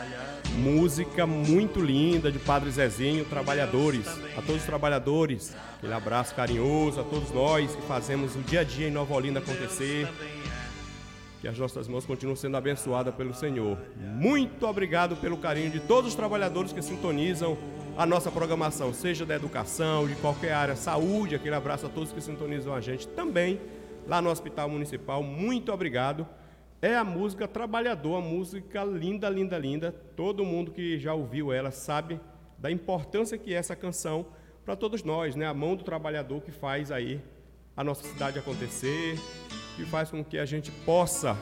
Música muito linda de Padre Zezinho, Trabalhadores. A todos os trabalhadores, aquele abraço carinhoso, a todos nós que fazemos o dia a dia em Nova Olinda acontecer. Que as nossas mãos continuem sendo abençoadas pelo Senhor. Muito obrigado pelo carinho de todos os trabalhadores que sintonizam a nossa programação, seja da educação, de qualquer área, saúde. Aquele abraço a todos que sintonizam a gente também lá no Hospital Municipal. Muito obrigado. É a música Trabalhador, a música linda, linda, linda. Todo mundo que já ouviu ela sabe da importância que é essa canção para todos nós, né? A mão do trabalhador que faz aí a nossa cidade acontecer, que faz com que a gente possa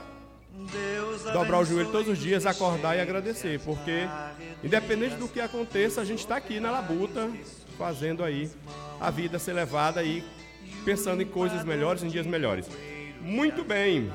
dobrar o joelho todos os dias, acordar e agradecer, porque independente do que aconteça, a gente está aqui na labuta, fazendo aí a vida ser levada e pensando em coisas melhores, em dias melhores. Muito bem,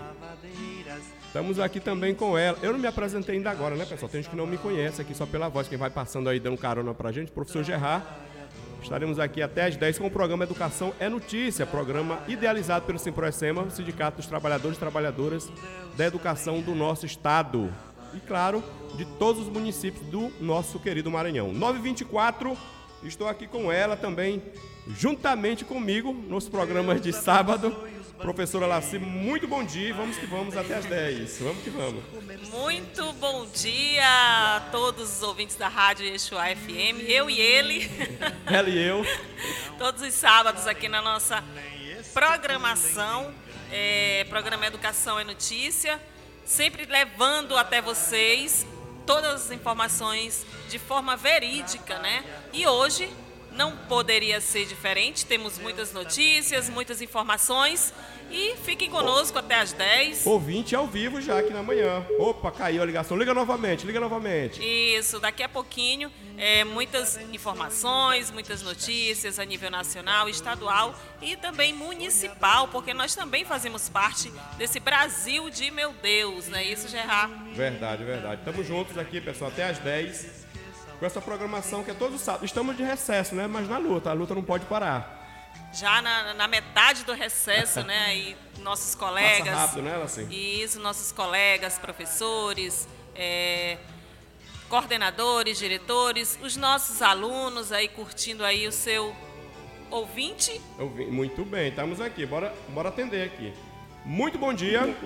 estamos aqui também com ela. Eu não me apresentei ainda agora, né, pessoal? Tem gente que não me conhece aqui só pela voz, quem vai passando aí dando carona pra gente, professor Gerard. Estaremos aqui até às 10 com o programa Educação é Notícia, programa idealizado pelo Simproecema, Sindicato dos Trabalhadores e Trabalhadoras da Educação do nosso estado. E, claro, de todos os municípios do nosso querido Maranhão. 9h24, estou aqui com ela também, juntamente comigo, nos programas de sábado. Professora Laci, muito bom dia, vamos que vamos até às 10, vamos que vamos. Muito bom dia a todos os ouvintes da Rádio Yeshua FM, eu e ele. Ela e eu. Todos os sábados aqui na nossa programação, programa Educação é Notícia, sempre levando até vocês todas as informações de forma verídica, né? E hoje não poderia ser diferente, temos muitas notícias, muitas informações e fiquem conosco até às 10. Ouvinte ao vivo já aqui na manhã. Opa, caiu a ligação. Liga novamente, liga novamente. Isso, daqui a pouquinho, muitas informações, muitas notícias a nível nacional, estadual e também municipal, porque nós também fazemos parte desse Brasil de meu Deus, não é isso, Gerard? Verdade, verdade. Estamos juntos aqui, pessoal, até às 10. Com essa programação que é todo sábado. Estamos de recesso, né? Mas na luta, a luta não pode parar. Já na metade do recesso, né? E nossos colegas... Passa rápido, né, Laci? Isso, nossos colegas, professores, coordenadores, diretores, os nossos alunos aí curtindo aí o seu ouvinte. Muito bem, estamos aqui. Bora atender aqui. Muito bom dia.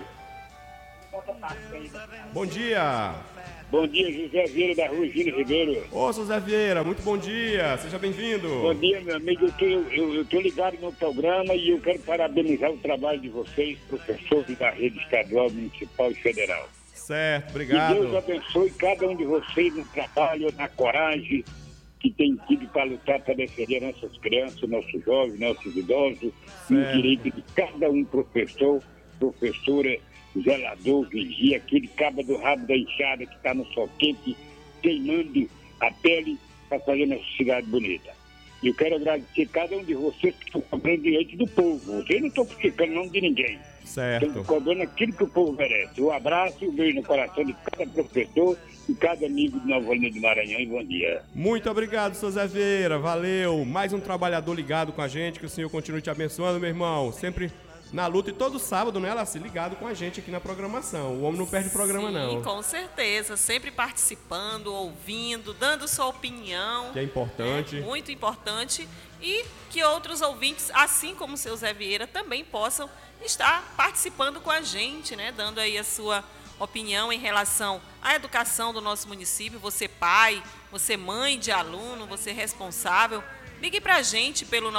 Bom dia. Bom dia, José Vieira da Rua Gino Ribeiro. Ô, José Vieira, muito bom dia, seja bem-vindo. Bom dia, meu amigo, eu tô ligado no programa e eu quero parabenizar o trabalho de vocês, professores da rede estadual, municipal e federal. Certo, obrigado. Que Deus abençoe cada um de vocês no trabalho, na coragem que tem tido para lutar para defender nossas crianças, nossos jovens, nossos idosos, e o direito de cada um professor, professora, zelador, vigia, aquele cabo do rabo da enxada que está no sol quente, queimando a pele para fazer nossa cidade bonita. E eu quero agradecer cada um de vocês que estão cobrando direito do povo. Eu não estou criticando o nome de ninguém. Certo. Estão cobrando aquilo que o povo merece. Um abraço e um beijo no coração de cada professor e cada amigo de Nova Olinda do Maranhão. E bom dia. Muito obrigado, seu Zé Vieira. Valeu. Mais um trabalhador ligado com a gente. Que o Senhor continue te abençoando, meu irmão. Sempre na luta e todo sábado, né, Laci, ligado com a gente aqui na programação. O homem não perde programa, não. Sim, com certeza. Sempre participando, ouvindo, dando sua opinião. Que é importante. Muito importante. E que outros ouvintes, assim como o seu Zé Vieira, também possam estar participando com a gente, né, dando aí a sua opinião em relação à educação do nosso município. Você pai, você mãe de aluno, você responsável. Ligue pra gente pelo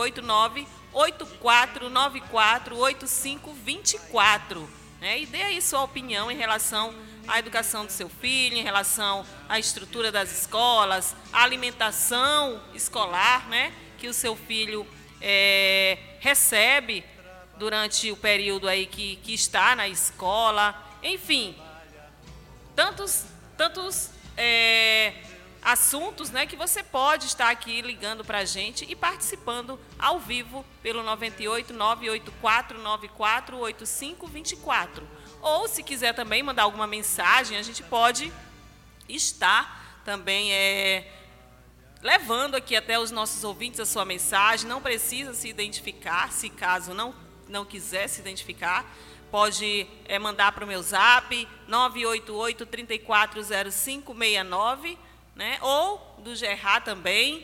989-8494-8524, né? E dê aí sua opinião em relação à educação do seu filho, em relação à estrutura das escolas, à alimentação escolar, né? Que o seu filho recebe durante o período aí que está na escola. Enfim, tantos assuntos, né, que você pode estar aqui ligando para a gente e participando ao vivo pelo 989-8494-8524. Ou, se quiser também mandar alguma mensagem, a gente pode estar também levando aqui até os nossos ouvintes a sua mensagem. Não precisa se identificar, se caso não quiser se identificar, pode mandar para o meu zap, 988-340569, né? Ou do Gerard também.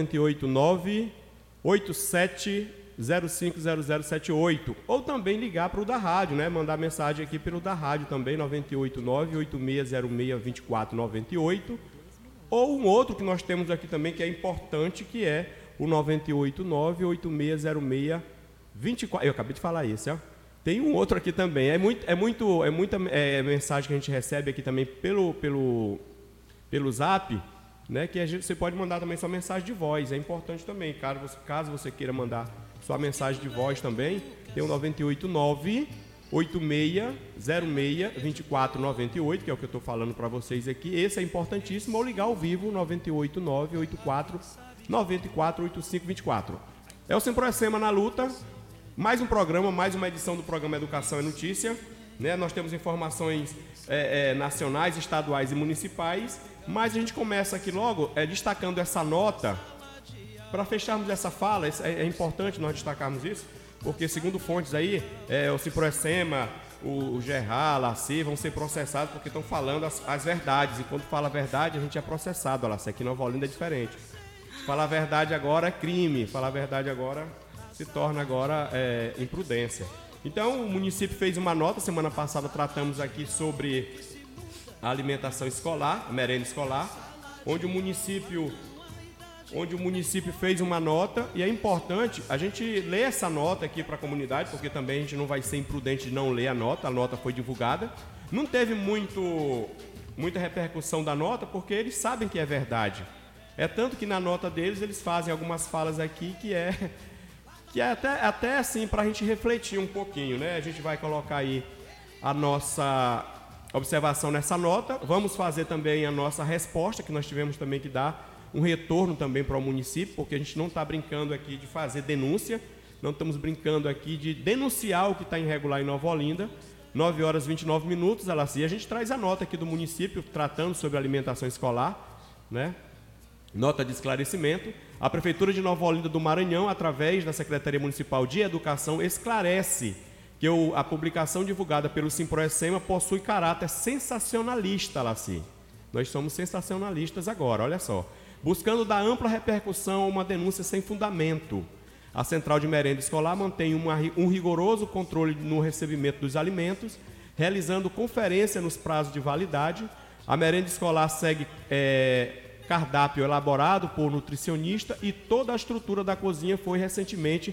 989-87050078. Ou também ligar para o da rádio, né? Mandar mensagem aqui pelo da rádio também, 989-8606-2498. Ou um outro que nós temos aqui também, que é importante, que é o 989-8606-24. Eu acabei de falar esse, ó. Tem um outro aqui também. É muita mensagem que a gente recebe aqui também pelo zap, né? Que você pode mandar também sua mensagem de voz. É importante também. Caso você queira mandar sua mensagem de voz também, tem o 989-8606-2498, que é o que eu estou falando para vocês aqui. Esse é importantíssimo. Ou ligar ao vivo, 989-84-94-8524. É o Simproecema na luta. Mais um programa, mais uma edição do programa Educação é Notícia, né? Nós temos informações nacionais, estaduais e municipais, mas a gente começa aqui logo destacando essa nota. Para fecharmos essa fala, é importante nós destacarmos isso, porque segundo fontes aí, o Simproecema, o Gerard, a Laci vão ser processados porque estão falando as verdades, e quando fala a verdade a gente é processado, Laci. Aqui em Nova Olinda é diferente. Falar a verdade agora é crime, falar a verdade agora se torna agora imprudência. Então, o município fez uma nota, semana passada tratamos aqui sobre a alimentação escolar, a merenda escolar, onde o município fez uma nota, e é importante a gente ler essa nota aqui para a comunidade, porque também a gente não vai ser imprudente de não ler a nota foi divulgada. Não teve muita repercussão da nota, porque eles sabem que é verdade. É tanto que na nota deles eles fazem algumas falas aqui que é até assim para a gente refletir um pouquinho, né? A gente vai colocar aí a nossa observação nessa nota. Vamos fazer também a nossa resposta, que nós tivemos também que dar um retorno também para o município, porque a gente não está brincando aqui de fazer denúncia, não estamos brincando aqui de denunciar o que está irregular em Nova Olinda. 9 horas e 29 minutos, e a gente traz a nota aqui do município tratando sobre alimentação escolar, né? Nota de esclarecimento. A Prefeitura de Nova Olinda do Maranhão, através da Secretaria Municipal de Educação, esclarece que a publicação divulgada pelo Simproecema possui caráter sensacionalista, Laci. Nós somos sensacionalistas agora, olha só. Buscando dar ampla repercussão a uma denúncia sem fundamento. A Central de Merenda Escolar mantém um rigoroso controle no recebimento dos alimentos, realizando conferência nos prazos de validade. A merenda escolar segue cardápio elaborado por nutricionista, e toda a estrutura da cozinha foi recentemente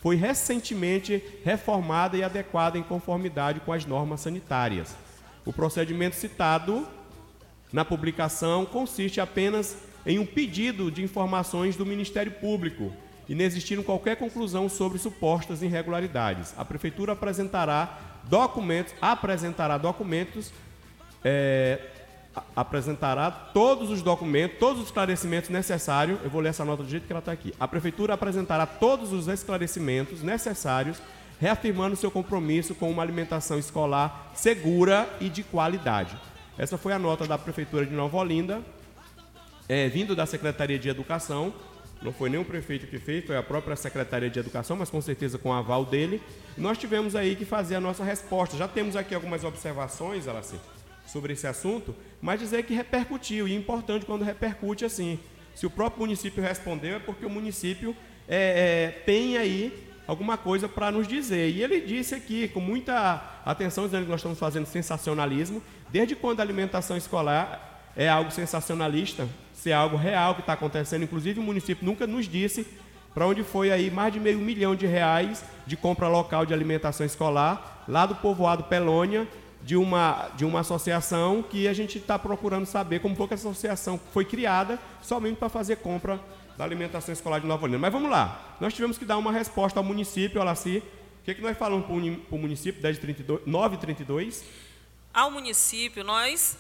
reformada e adequada em conformidade com as normas sanitárias. O procedimento citado na publicação consiste apenas em um pedido de informações do Ministério Público, inexistindo qualquer conclusão sobre supostas irregularidades. A Prefeitura apresentará todos os documentos, todos os esclarecimentos necessários. Eu vou ler essa nota do jeito que ela está aqui. A Prefeitura apresentará todos os esclarecimentos necessários, reafirmando seu compromisso com uma alimentação escolar segura e de qualidade. Essa foi a nota da Prefeitura de Nova Olinda, vindo da Secretaria de Educação. Não foi nem o prefeito que fez, foi a própria Secretaria de Educação, mas com certeza com o aval dele. Nós tivemos aí que fazer a nossa resposta. Já temos aqui algumas observações, Alaci, sobre esse assunto, mas dizer que repercutiu, e é importante quando repercute assim. Se o próprio município respondeu, é porque o município tem aí alguma coisa para nos dizer. E ele disse aqui, com muita atenção, dizendo que nós estamos fazendo sensacionalismo. Desde quando a alimentação escolar é algo sensacionalista, se é algo real que está acontecendo? Inclusive o município nunca nos disse para onde foi aí mais de R$500 mil de compra local de alimentação escolar, lá do povoado Pelônia, de uma associação que a gente está procurando saber como foi que essa associação foi criada somente para fazer compra da alimentação escolar de Nova Olinda. Mas vamos lá, nós tivemos que dar uma resposta ao município, Alaci. O que nós falamos para o município, 9h32? Ao município, nós,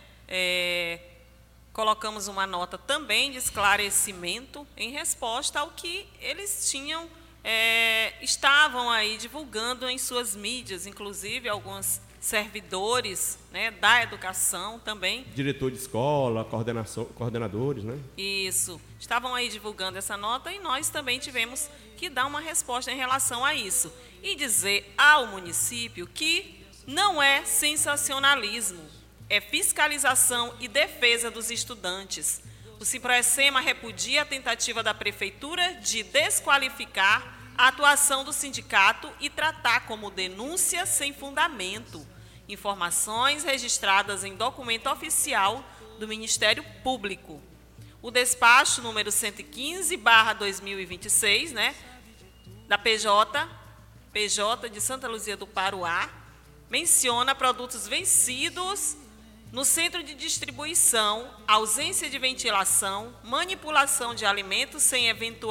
colocamos uma nota também de esclarecimento em resposta ao que eles estavam aí divulgando em suas mídias, inclusive algumas servidores, né, da educação também. Diretor de escola, coordenadores, né? Isso. Estavam aí divulgando essa nota e nós também tivemos que dar uma resposta em relação a isso. E dizer ao município que não é sensacionalismo, é fiscalização e defesa dos estudantes. O Simproecema repudia a tentativa da Prefeitura de desqualificar a atuação do sindicato e tratar como denúncia sem fundamento informações registradas em documento oficial do Ministério Público. O despacho número 115/2026, né, da PJ de Santa Luzia do Paruá, menciona produtos vencidos no centro de distribuição, ausência de ventilação, manipulação de alimentos sem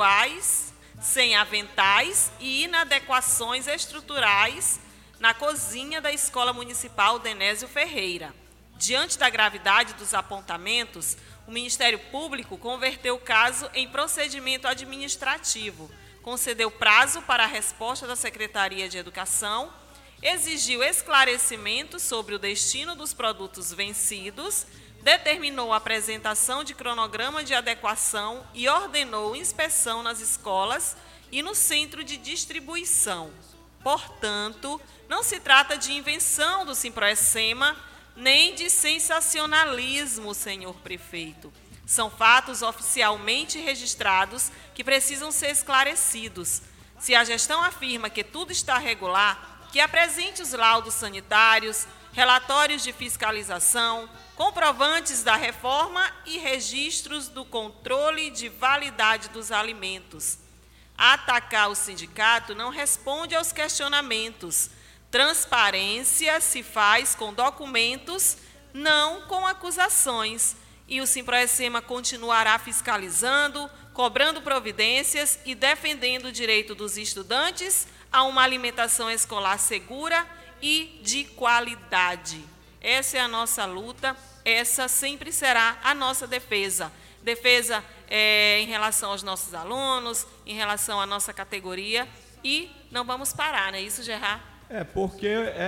aventais e inadequações estruturais na cozinha da Escola Municipal Denésio Ferreira. Diante da gravidade dos apontamentos, o Ministério Público converteu o caso em procedimento administrativo, concedeu prazo para a resposta da Secretaria de Educação, exigiu esclarecimentos sobre o destino dos produtos vencidos, determinou a apresentação de cronograma de adequação e ordenou inspeção nas escolas e no centro de distribuição. Portanto, não se trata de invenção do Simproecema, nem de sensacionalismo, senhor prefeito. São fatos oficialmente registrados que precisam ser esclarecidos. Se a gestão afirma que tudo está regular, que apresente os laudos sanitários, relatórios de fiscalização, comprovantes da reforma e registros do controle de validade dos alimentos. Atacar o sindicato não responde aos questionamentos. Transparência se faz com documentos, não com acusações. E o Simproecema continuará fiscalizando, cobrando providências e defendendo o direito dos estudantes a uma alimentação escolar segura e de qualidade. Essa é a nossa luta, essa sempre será a nossa defesa. Defesa em relação aos nossos alunos, em relação à nossa categoria, e não vamos parar, não é isso, Gerard? Porque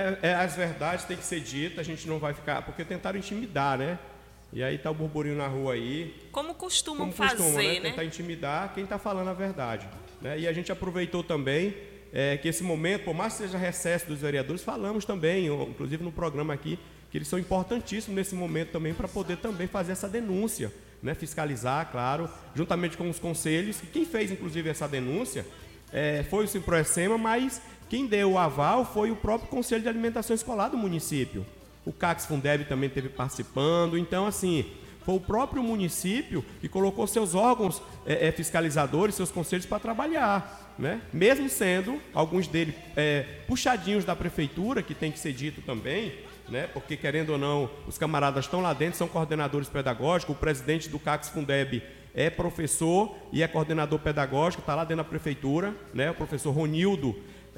as verdades têm que ser ditas, a gente não vai ficar... Porque tentaram intimidar, né? E aí está o burburinho na rua aí. Como costumam fazer, né? Tentar intimidar quem está falando a verdade. Né? E a gente aproveitou também que esse momento, por mais que seja recesso dos vereadores, falamos também, inclusive no programa aqui, que eles são importantíssimos nesse momento também para poder também fazer essa denúncia, né? Fiscalizar, claro, juntamente com os conselhos. E quem fez, inclusive, essa denúncia foi o Simproecema, mas quem deu o aval foi o próprio Conselho de Alimentação Escolar do município. O CACS Fundeb também esteve participando. Então, assim, foi o próprio município que colocou seus órgãos fiscalizadores, seus conselhos para trabalhar, né? Mesmo sendo alguns deles puxadinhos da prefeitura, que tem que ser dito também, né? Porque, querendo ou não, os camaradas estão lá dentro, são coordenadores pedagógicos. O presidente do CACS Fundeb é professor e é coordenador pedagógico, está lá dentro da prefeitura, né? O professor Ronildo.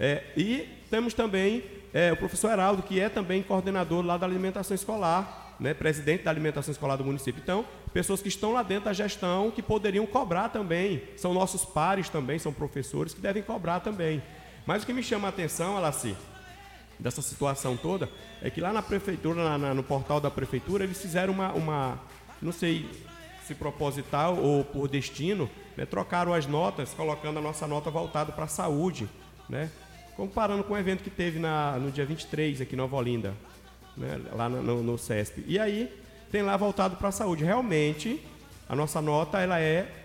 E temos também o professor Heraldo, que é também coordenador lá da alimentação escolar, né? Presidente da alimentação escolar do município. Então, pessoas que estão lá dentro da gestão, que poderiam cobrar também, são nossos pares também, são professores que devem cobrar também. Mas o que me chama a atenção, Alaci, dessa situação toda, é que lá na prefeitura, no portal da prefeitura, eles fizeram uma não sei se proposital ou por destino, né? Trocaram as notas, colocando a nossa nota voltada para a saúde, né? Comparando com o evento que teve no dia 23 aqui em Nova Olinda, né? Lá no CESP. E aí tem lá voltado para a saúde. Realmente, a nossa nota ela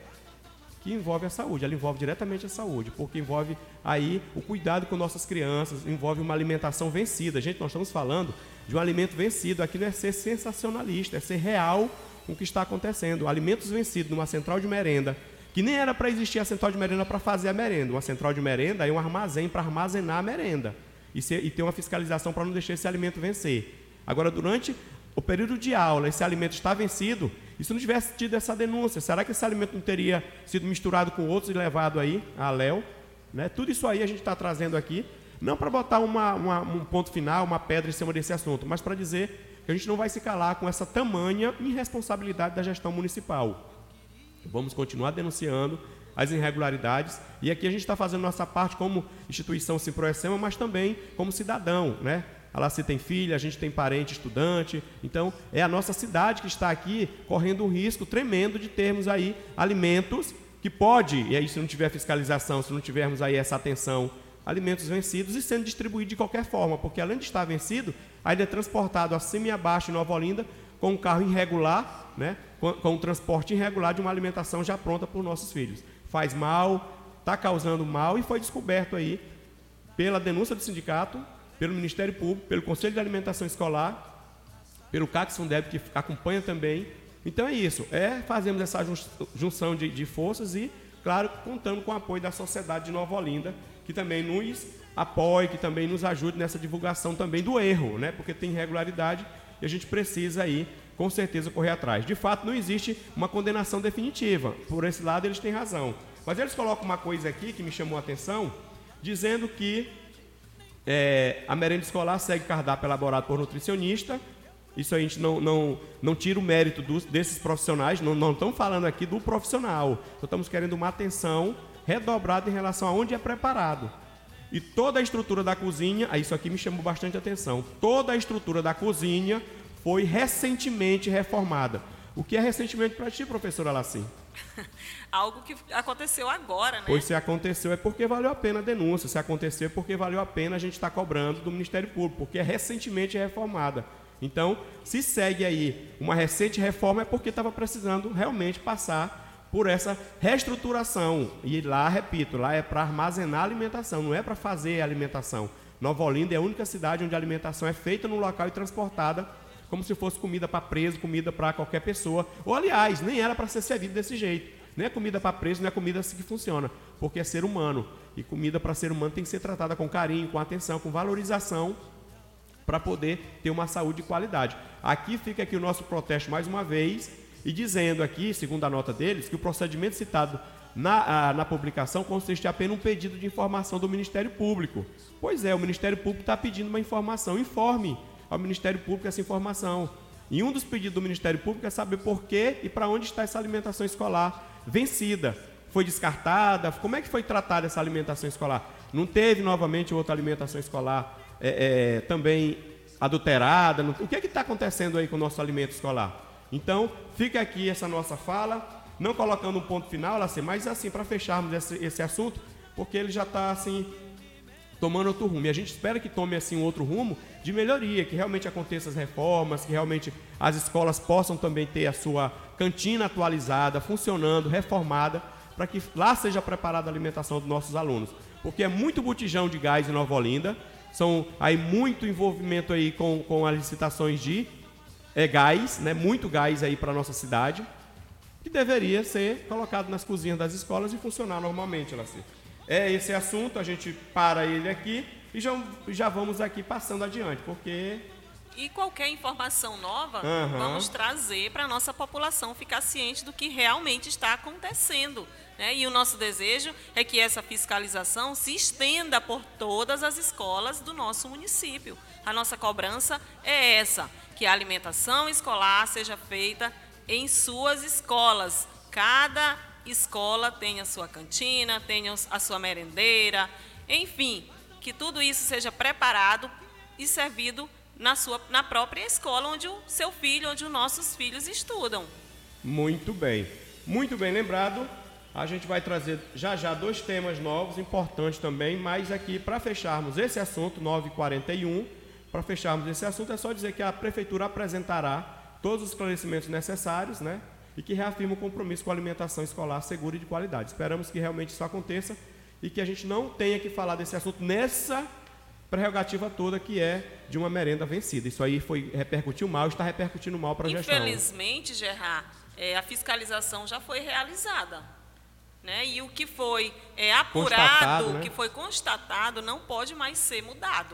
que envolve a saúde, ela envolve diretamente a saúde, porque envolve aí o cuidado com nossas crianças, envolve uma alimentação vencida. Gente, nós estamos falando de um alimento vencido. Aqui não é ser sensacionalista, é ser real com o que está acontecendo. Alimentos vencidos numa central de merenda, que nem era para existir a central de merenda para fazer a merenda. Uma central de merenda é um armazém para armazenar a merenda e ter uma fiscalização para não deixar esse alimento vencer. Agora, durante o período de aula, esse alimento está vencido, e se não tivesse tido essa denúncia, será que esse alimento não teria sido misturado com outros e levado aí a Léo? Né? Tudo isso aí a gente está trazendo aqui, não para botar um ponto final, uma pedra em cima desse assunto, mas para dizer que a gente não vai se calar com essa tamanha irresponsabilidade da gestão municipal. Vamos continuar denunciando as irregularidades, e aqui a gente está fazendo nossa parte como instituição Simproecema, mas também como cidadão, né? A Laci tem filha, a gente tem parente, estudante. Então, é a nossa cidade que está aqui correndo um risco tremendo de termos aí alimentos que pode, e aí se não tiver fiscalização, se não tivermos aí essa atenção, alimentos vencidos e sendo distribuídos de qualquer forma, porque além de estar vencido, ainda é transportado acima e abaixo em Nova Olinda com um carro irregular, né, com um transporte irregular de uma alimentação já pronta para os nossos filhos. Faz mal, está causando mal e foi descoberto aí pela denúncia do sindicato, pelo Ministério Público, pelo Conselho de Alimentação Escolar, pelo CACS Fundeb, que acompanha também. Então é isso, fazemos essa junção de forças e, claro, contando com o apoio da sociedade de Nova Olinda, que também nos apoie, que também nos ajude nessa divulgação também do erro, né? Porque tem irregularidade e a gente precisa aí, com certeza, correr atrás. De fato, não existe uma condenação definitiva. Por esse lado, eles têm razão. Mas eles colocam uma coisa aqui que me chamou a atenção, dizendo que a merenda escolar segue cardápio elaborado por nutricionista. Isso a gente não tira o mérito desses profissionais, não estamos falando aqui do profissional. Só estamos querendo uma atenção redobrada em relação a onde é preparado. E toda a estrutura da cozinha, isso aqui me chamou bastante atenção, toda a estrutura da cozinha foi recentemente reformada. O que é recentemente para ti, professora Laci? Algo que aconteceu agora, né? Pois se aconteceu é porque valeu a pena a denúncia, se aconteceu é porque valeu a pena a gente estar cobrando do Ministério Público, porque é recentemente reformada. Então, se segue aí uma recente reforma é porque estava precisando realmente passar por essa reestruturação. E lá, repito, lá é para armazenar a alimentação, não é para fazer a alimentação. Nova Olinda é a única cidade onde a alimentação é feita no local e transportada como se fosse comida para preso, comida para qualquer pessoa. Ou, aliás, nem era para ser servido desse jeito. Nem é comida para preso, não é comida assim que funciona, porque é ser humano. E comida para ser humano tem que ser tratada com carinho, com atenção, com valorização, para poder ter uma saúde de qualidade. Aqui fica aqui o nosso protesto mais uma vez, e dizendo aqui, segundo a nota deles, que o procedimento citado na publicação consiste apenas em um pedido de informação do Ministério Público. Pois é, o Ministério Público está pedindo uma informação, informe ao Ministério Público essa informação. E um dos pedidos do Ministério Público é saber por que e para onde está essa alimentação escolar vencida. Foi descartada? Como é que foi tratada essa alimentação escolar? Não teve novamente outra alimentação escolar também adulterada? O que está acontecendo aí com o nosso alimento escolar? Então, fica aqui essa nossa fala, não colocando um ponto final, mas assim, para fecharmos esse assunto, porque ele já está assim, tomando outro rumo. E a gente espera que tome assim um outro rumo de melhoria, que realmente aconteçam as reformas, que realmente as escolas possam também ter a sua cantina atualizada, funcionando, reformada, para que lá seja preparada a alimentação dos nossos alunos. Porque é muito botijão de gás em Nova Olinda, são aí muito envolvimento aí com as licitações de gás, né? Muito gás aí para a nossa cidade, que deveria ser colocado nas cozinhas das escolas e funcionar normalmente, Laci. Esse assunto, a gente para ele aqui e já vamos aqui passando adiante, porque... E qualquer informação nova, vamos trazer para a nossa população ficar ciente do que realmente está acontecendo, né? E o nosso desejo é que essa fiscalização se estenda por todas as escolas do nosso município. A nossa cobrança é essa, que a alimentação escolar seja feita em suas escolas. Cada escola tenha a sua cantina, tenha a sua merendeira, enfim, que tudo isso seja preparado e servido na própria escola onde o seu filho, onde os nossos filhos estudam. Muito bem lembrado. A gente vai trazer já 2 temas novos, importantes também, mas aqui para fecharmos esse assunto, 9h41, para fecharmos esse assunto é só dizer que a Prefeitura apresentará todos os esclarecimentos necessários, né? E que reafirma o compromisso com a alimentação escolar segura e de qualidade. Esperamos que realmente isso aconteça e que a gente não tenha que falar desse assunto nessa prerrogativa toda que é de uma merenda vencida. Isso aí repercutiu mal, está repercutindo mal para a gestão. Infelizmente, Gerard, a fiscalização já foi realizada, né? E o que foi apurado, né? O que foi constatado, não pode mais ser mudado.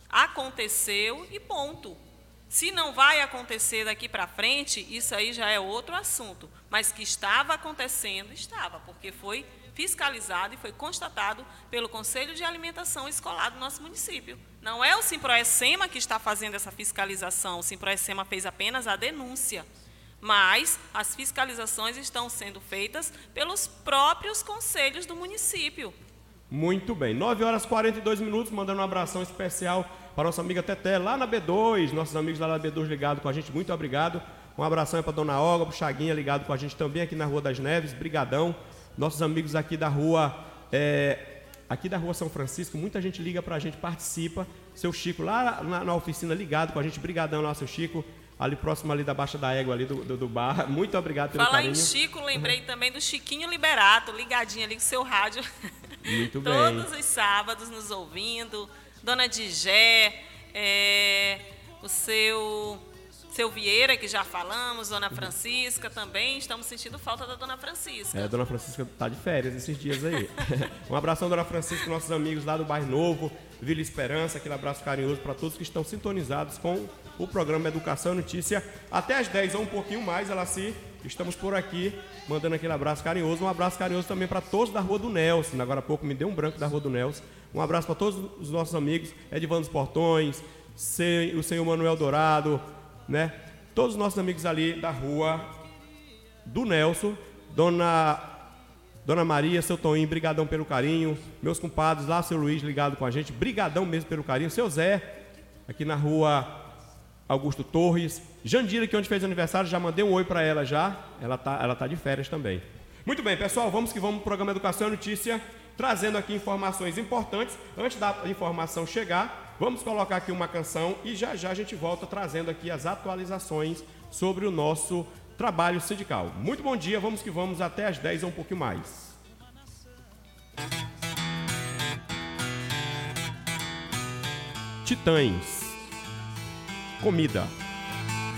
Aconteceu e ponto. Se não vai acontecer daqui para frente, isso aí já é outro assunto. Mas que estava acontecendo, estava, porque foi fiscalizado e foi constatado pelo Conselho de Alimentação Escolar do nosso município. Não é o Simproecema que está fazendo essa fiscalização, o Simproecema fez apenas a denúncia. Mas as fiscalizações estão sendo feitas pelos próprios conselhos do município. Muito bem, 9 horas e 42 minutos, mandando um abração especial para nossa amiga Teté, lá na B2, nossos amigos lá na B2 ligados com a gente, muito obrigado. Um abração para Dona Olga, para o Chaguinha ligado com a gente também aqui na Rua das Neves, brigadão. Nossos amigos aqui da rua, São Francisco, muita gente liga para a gente, participa. Seu Chico lá na oficina ligado com a gente, brigadão lá, seu Chico. Ali próximo ali da Baixa da Égua, ali do bar. Muito obrigado pelo carinho. Falar em Chico, lembrei também do Chiquinho Liberato, ligadinho ali com o seu rádio. Muito bem. Todos os sábados nos ouvindo. Dona Digé, o seu Vieira, que já falamos, Dona Francisca também. Estamos sentindo falta da Dona Francisca. Dona Francisca tá de férias esses dias aí. Um abração, Dona Francisca, nossos amigos lá do Bairro Novo, Vila Esperança, aquele abraço carinhoso para todos que estão sintonizados com o programa Educação e Notícia. Até às 10 ou um pouquinho mais, Alaci, estamos por aqui, mandando aquele abraço carinhoso. Um abraço carinhoso também para todos da Rua do Nelson. Agora há pouco me deu um branco da Rua do Nelson. Um abraço para todos os nossos amigos, Edvan dos Portões, o senhor Manuel Dourado, né? Todos os nossos amigos ali da Rua do Nelson, Dona Maria, seu Toninho, brigadão pelo carinho. Meus compadres lá, seu Luiz ligado com a gente, brigadão mesmo pelo carinho. Seu Zé, aqui na Rua Augusto Torres. Jandira, que ontem fez aniversário, já mandei um oi para ela já. Ela tá de férias também. Muito bem, pessoal, vamos que vamos pro programa Educação e Notícia, trazendo aqui informações importantes. Antes da informação chegar, vamos colocar aqui uma canção e já a gente volta trazendo aqui as atualizações sobre o nosso trabalho sindical. Muito bom dia, vamos que vamos até às 10 ou um pouquinho mais. Titãs. Comida.